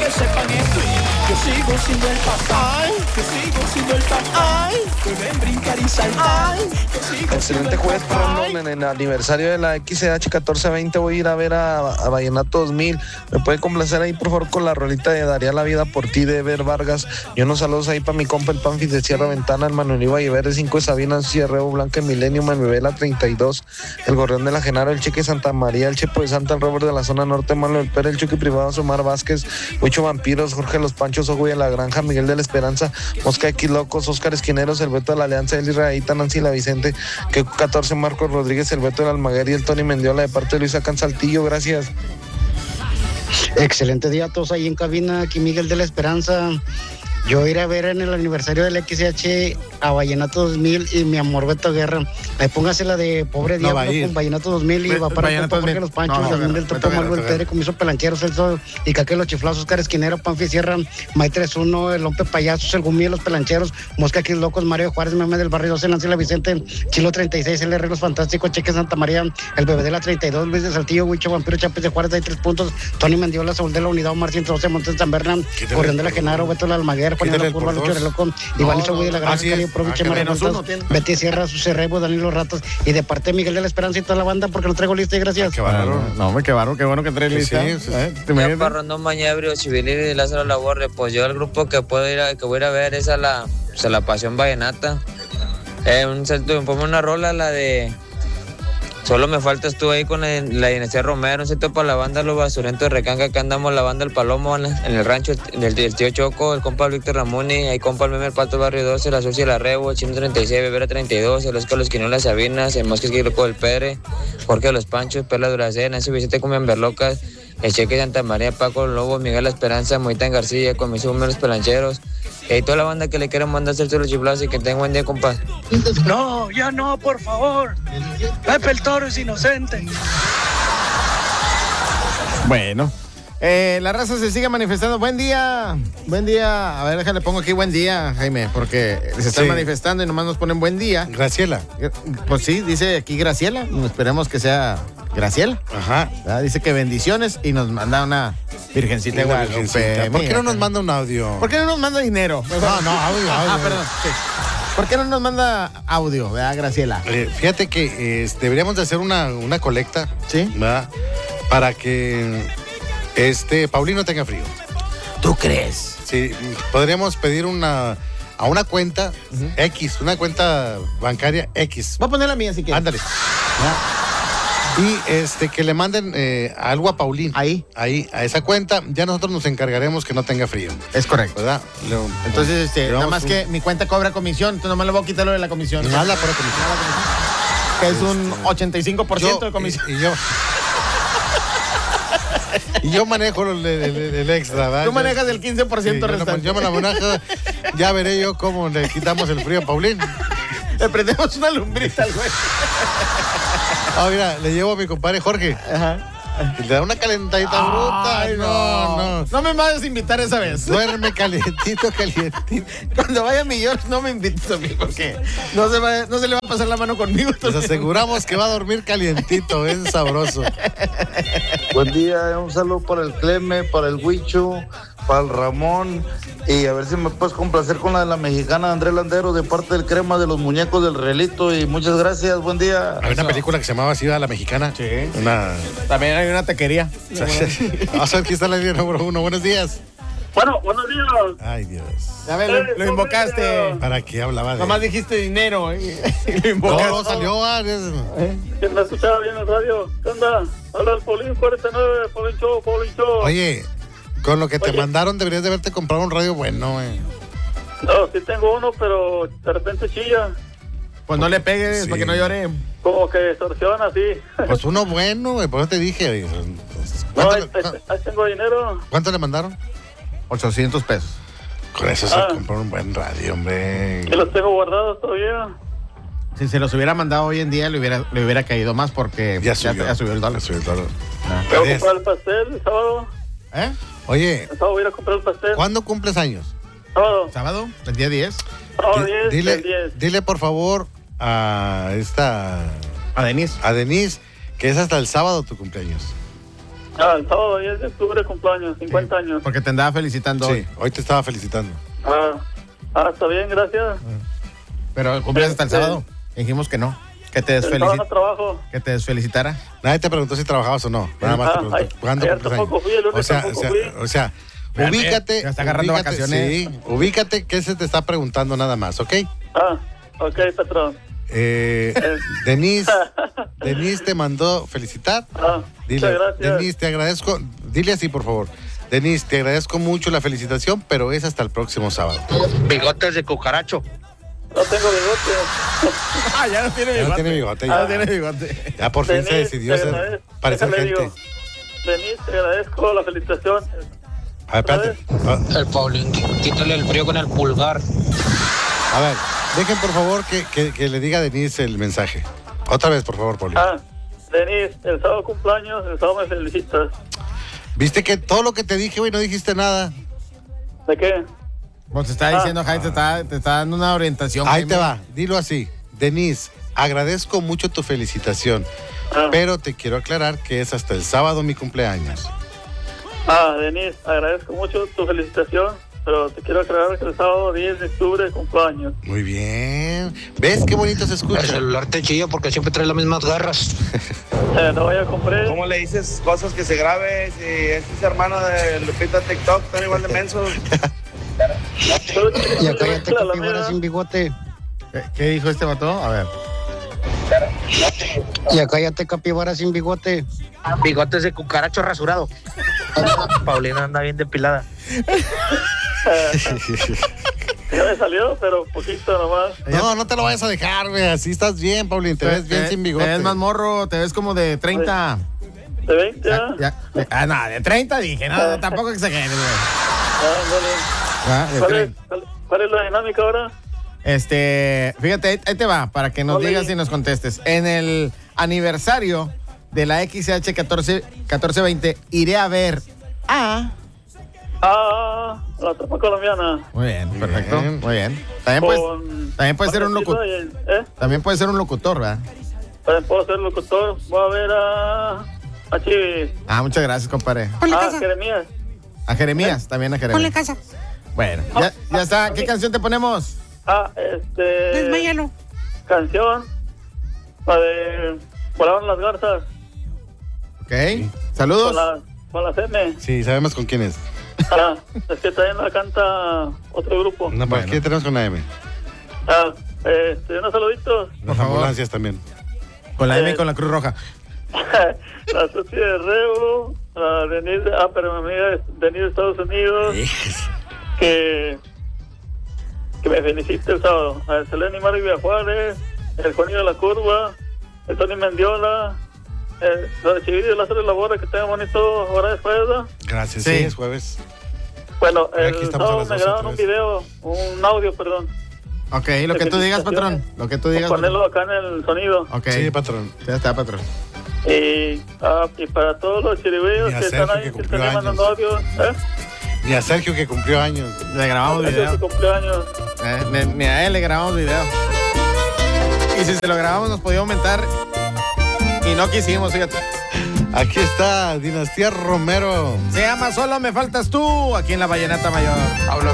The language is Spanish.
que sepan esto. Yo sigo siendo el papá. Yo sigo siendo el papá. Pueden brincar y saltar. Excelente jueves, Brandon. En el aniversario de la XH 1420 voy a ir a ver a Vallenato 2000. ¿Me puede complacer ahí, por favor, con la rolita de Daría la vida por ti de Ever Vargas? Y unos saludos ahí para mi compa el Panfis de Sierra Ventana, el Manuel Iba y Verde 5 de Sabina, Cierreo Blanca, el Millennium, el Bebela 32, el Gorrión de la Genaro, el Cheque Santa María, el Chepo de Santa, el Robert de la zona norte, Manuel Pérez, el Chucky Privado, Omar Vázquez, Huicho Vampiros, Jorge Los Panchos, Ojo de la Granja, Miguel de la Esperanza, Mosca X Locos, Oscar Esquineros, el Beto de la Alianza, Eli Raíta, Nancy La Vicente, que 14 Marcos Rodríguez, el Beto del Almaguer y el Tony Mendiola de parte de Luisa Cansaltillo. Gracias. Excelente día a todos ahí en cabina, aquí Miguel de la Esperanza. Yo iré a ver en el aniversario del XH a Vallenato 2000 y mi amor Beto Guerra. Ahí póngase la de Pobre Diablo con Vallenato 2000 y va para compa Jorge Los Panchos, también del Topo Malvo, el Pedro Comiso Pelanquero, Celso y Caque Los Chiflados, Oscar Esquinero, Panfi Sierra, May 31, el Lompe Payasos, el Gumí de los Pelancheros, Mosca X Locos, Mario Juárez, Meme del Barrio 12, Nancy La Vicente, Chilo 36, LR Los Fantásticos, Cheque Santa María, el Bebé de la 32, Luis de Saltillo, Huicho Vampiro, Chapis de Juárez, hay 3 puntos, Tony Mendiola, Saúl de la Unidad, Omar 112, Montes San Bernal, Corrión de la Genaro, Beto de la Almaguer, Juan de la Curva, Lucho de Loco, Iván Soy de la Granja, Cali, Proviche, Marramontas, Betty Sierra, Sus Cerrebo, Danilo Ratos, y de parte de Miguel de la Esperanza y toda la banda, porque lo traigo lista y gracias. Qué bárbaro. No, hombre, qué bárbaro, qué bueno que traes lista. Yo para Rondón Mañabrio, Chivilín y Lázaro Laborre, pues yo el grupo que voy a ir a ver es a la Pasión Vallenata. Ponme una rola, la de Solo me faltas tú ahí con la Inés Romero, un sitio para la banda Los Basurentos de Recanga, que andamos la banda El Palomo en el rancho del tío Choco, el compa Víctor Ramoni, ahí compa el Meme el Pato Barrio 12, la Sucia la Rebo, el Chino 36, Bebera 32, el Oscar Los Quinolas Sabinas, el Mosques Guiroco del Pere, Jorge Los Panchos, Perla Duracena, ese Vicente Cumian Berlocas, el Cheque Santa María, Paco Lobo, Miguel La Esperanza, Moitán García, con mis Los Pelancheros, y toda la banda que le quieran mandar hacerse los chiflados y que tengan buen día, compa. No, ya no, por favor. Pepe el Toro es inocente. Bueno, la raza se sigue manifestando. Buen día. A ver, déjale, pongo aquí buen día, Jaime, porque se están manifestando y nomás nos ponen buen día. Graciela. Pues sí, dice aquí Graciela. Esperemos que sea Graciela. Ajá. Dice que bendiciones y nos manda una Virgencita de Guadalupe. ¿Por qué no nos manda un audio? ¿Por qué no nos manda dinero? No, audio. Perdón. Sí. ¿Por qué no nos manda audio, verdad, Graciela? Fíjate que deberíamos de hacer una colecta, ¿sí? ¿Verdad? Para que Paulino tenga frío. ¿Tú crees? Sí, podríamos pedir a una cuenta X, una cuenta bancaria X. Voy a poner la mía si quieres. Ándale. Y que le manden algo a Paulín. Ahí, a esa cuenta. Ya nosotros nos encargaremos que no tenga frío. Es correcto. ¿Verdad? Entonces, nada más que mi cuenta cobra comisión, entonces nomás le voy a quitar lo de la comisión. Nada por la comisión. Que es un 85% de comisión. Y yo manejo el extra, ¿verdad? Tú manejas el 15% restante. Yo me la manejo. Ya veré yo cómo le quitamos el frío a Paulín. Le prendemos una lumbrita al güey. Mira, le llevo a mi compadre Jorge. Ajá. Le da una calentadita bruta. Ay, no. No me vas a invitar esa vez. Duerme calientito. Cuando vaya a mi George, no me invites a mí, porque no se le va a pasar la mano conmigo. Nos aseguramos que va a dormir calientito, es sabroso. Buen día, un saludo para el Cleme, para el Huicho, para el Ramón, y a ver si me puedes complacer con la de la mexicana de Andrés Landero de parte del Crema de los Muñecos del Relito, y muchas gracias, buen día. Hay una película que se llamaba así, La Mexicana. Sí. También hay una taquería. Vamos a ver, aquí está la línea número 1. Buenos días. Bueno, buenos días. Ay, Dios. Ya ves, lo invocaste. ¿Para qué hablaba de? Nomás dijiste dinero y lo invocaste. No, salió. ¿Quién me escuchaba bien en radio? ¿Qué onda? Habla el Polín 49, Polín Show. Oye, con lo que te mandaron deberías de haberte comprado un radio bueno, No, sí tengo uno, pero de repente chilla. Pues no le pegues para que no llore. Como que extorsiona, así. Pues uno bueno, por eso te dije. No, ahí tengo dinero. ¿Cuánto le mandaron? 800 pesos. Con eso se compró un buen radio, hombre. Y los tengo guardados todavía. Si se los hubiera mandado hoy en día, le hubiera caído más porque ya subió el dólar. ¿Voy a comprar el pastel el sábado? Oye. El sábado voy a ir a comprar el pastel. ¿Cuándo cumples años? ¿Sábado? ¿El día 10? Sábado 10, dile por favor a Denise. A Denise, que es hasta el sábado tu cumpleaños. El sábado 10 de octubre cumpleaños, 50 años. Porque te andaba felicitando Sí, hoy. hoy te estaba felicitando. Está bien, gracias. Pero cumplías hasta el sábado. Dijimos que no. Que te El sábado no trabajo. Que te desfelicitara. Nadie te preguntó si trabajabas o no. Nada más te preguntó. ¿Cuándo ayer cumples tampoco años? fui, el lunes tampoco fui. O sea, Espérate, ubícate. ya está agarrando ubícate, vacaciones. Sí, ubícate qué se te está preguntando nada más, ¿ok? Ok, patrón. Denise te mandó felicitar. Dile, muchas gracias. Denise, te agradezco. Dile así, por favor. Denise, te agradezco mucho la felicitación, pero es hasta el próximo sábado. Bigotes de cucaracho. No tengo bigote. Ya no tiene Ya bigote. no tiene bigote. Ya no Ya, tiene bigote. ya por fin se Denise, decidió ser, parecer déjale gente. digo. Denise, te agradezco la felicitación. A ver, espérate. El Paulín, quítale el frío con el pulgar. A ver, dejen por favor que le diga a Denise el mensaje. Otra vez, por favor, Poli. Denise, el sábado cumpleaños, el sábado me felicitas. Viste que todo lo que te dije, güey, no dijiste nada. ¿De qué? Pues te está diciendo, Jaime, te está dando una orientación. Ahí Jaime. te va, dilo así. Denise, agradezco mucho tu felicitación, pero te quiero aclarar que es hasta el sábado mi cumpleaños. Denise, agradezco mucho tu felicitación, pero te quiero aclarar que el sábado 10 de octubre cumpleaños. Muy bien. ¿Ves qué bonito se escucha? El celular te chilla porque siempre trae las mismas garras. No vaya a comprar. ¿Cómo le dices cosas que se grabe? Si este es hermano de Lupita TikTok, están igual de mensos. Y acá ya te capibara sin bigote. ¿Qué dijo este vato? A ver. Y acá ya te capibara sin bigote. Bigotes de cucaracho rasurado. Paulina anda bien depilada. Ya me salió, pero poquito nomás. No, no te lo vayas a dejar, güey. Así estás bien, Paulín. Te ves bien sin bigote. Te ves más morro, te ves como de 30. ¿De 20? No, de 30 dije, no, tampoco exageres, güey. ¿Cuál es la dinámica ahora? Fíjate, ahí te va, para que nos digas y nos contestes. En el aniversario de la XH 1420, iré a ver a... la tropa colombiana. Muy bien, perfecto, muy bien. También puede ser un locutor. También puede ser un locutor, ¿verdad? También puedo ser locutor. Voy a ver a Chivis. Muchas gracias, compadre. Jeremías. A Jeremías, también a Jeremías. Ponle casa. Bueno, ya está. ¿Qué canción te ponemos? Desmayalo. Canción. La de Volaban las garzas. Ok. Saludos. Con la M. Sí, sabemos con quién es. Es que también la canta otro grupo. No, ¿para qué tenemos con la M? Unos saluditos. Las ambulancias también. Con la M y con la Cruz Roja. La Susi de Rebo, la Denise, pero mi amiga Denise de Estados Unidos, que me felicite el sábado. A Selene y Mario Villajuárez, el Juanillo de la Curva, el Tony Mendiola, lo de Chivillo, Lázaro de la Borra, que tenga bonito hora después, ¿verdad? Gracias, sí, es jueves. Bueno, Aquí el estamos sábado a las me 12 grabaron un video, un audio, perdón. Ok, lo que tú digas, patrón. Lo que tú digas. Ponerlo acá en el sonido. Ok. Sí, patrón. Ya está, patrón. Y para todos los chiribellos que están ahí, que están mandando audio, Ni a Sergio, que cumplió años. Le grabamos video. Que cumplió años. Ni a él le grabamos video. Y si se lo grabamos nos podía aumentar. Y no quisimos, fíjate. Aquí está Dinastía Romero. Se llama Solo Me Faltas Tú, aquí en la Vallenata Mayor.